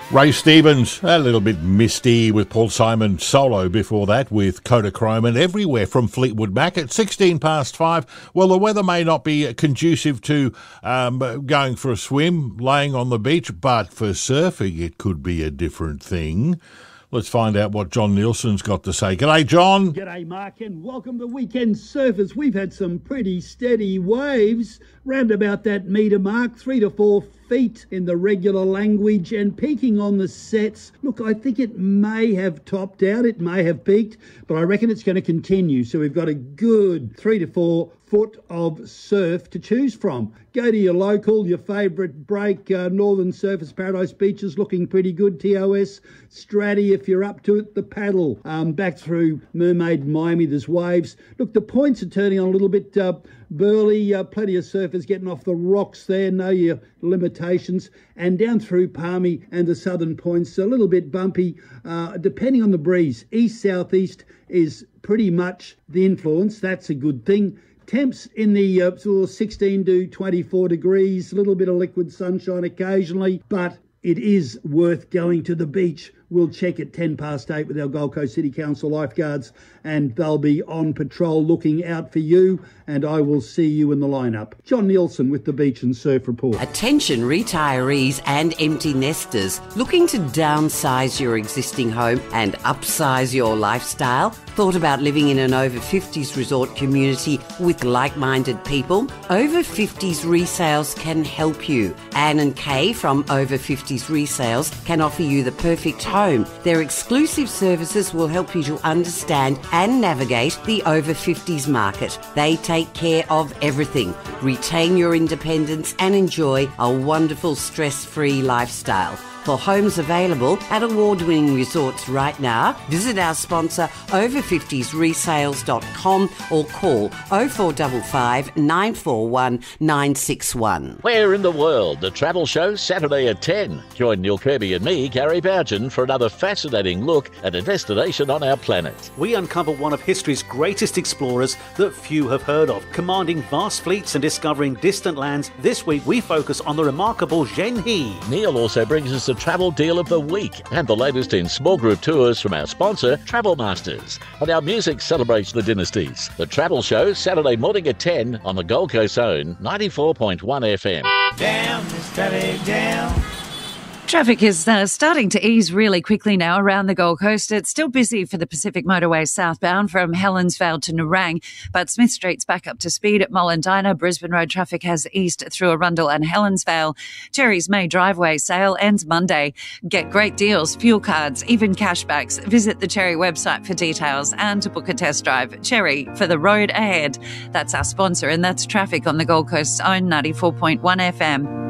Ray Stevens, a little bit misty with Paul Simon solo before that with Kodachrome and Everywhere from Fleetwood Mac at 16 past 5. Well, the weather may not be conducive to going for a swim, laying on the beach, but for surfing it could be a different thing. Let's find out what John Nielsen's got to say. G'day, John. G'day, Mark, and welcome to Weekend Surfers. We've had some pretty steady waves, round about that metre mark, 3 to 4 feet in the regular language, and peaking on the sets. Look, I think it may have topped out, it may have peaked, but I reckon it's going to continue. So we've got a good 3 to 4 foot of surf to choose from. Go to your local, your favourite break. Northern Surfers Paradise Beaches looking pretty good. TOS, Stratty, if you're up to it. The paddle, back through Mermaid, Miami, there's waves. Look, the points are turning on a little bit burly. Plenty of surfers getting off the rocks there. Know your limitations. And down through Palmy and the southern points, a little bit bumpy, depending on the breeze. East-southeast is pretty much the influence. That's a good thing. Temps in the sort of 16 to 24 degrees, a little bit of liquid sunshine occasionally, but it is worth going to the beach. We'll check at 10 past 8 with our Gold Coast City Council lifeguards, and they'll be on patrol looking out for you, and I will see you in the lineup. John Nielsen with the Beach and Surf Report. Attention retirees and empty nesters looking to downsize your existing home and upsize your lifestyle? Thought about living in an over 50s resort community with like-minded people? Over 50s Resales can help you. Anne and Kay from Over 50s Resales can offer you the perfect home. Their exclusive services will help you to understand and navigate the over 50s market. They take care of everything. Retain your independence and enjoy a wonderful stress-free lifestyle. For homes available at award-winning resorts right now, visit our sponsor over50sresales.com or call 0455 941 961. Where in the world? The Travel Show, Saturday at 10. Join Neil Kirby and me, Gary Bougen, for another fascinating look at a destination on our planet. We uncover one of history's greatest explorers that few have heard of. Commanding vast fleets and discovering distant lands, this week we focus on the remarkable Zhen He. Neil also brings us the Travel Deal of the Week and the latest in small group tours from our sponsor, Travel Masters. And our music celebrates the dynasties. The Travel Show, Saturday morning at 10 on the Gold Coast Own 94.1 FM. Down, steady down. Traffic is starting to ease really quickly now around the Gold Coast. It's still busy for the Pacific Motorway southbound from Helensvale to Nerang, but Smith Street's back up to speed at Mullendina. Brisbane Road traffic has eased through Arundel and Helensvale. Cherry's May driveway sale ends Monday. Get great deals, fuel cards, even cashbacks. Visit the Cherry website for details and to book a test drive. Cherry, for the road ahead. That's our sponsor, and that's traffic on the Gold Coast's own 94.1 FM.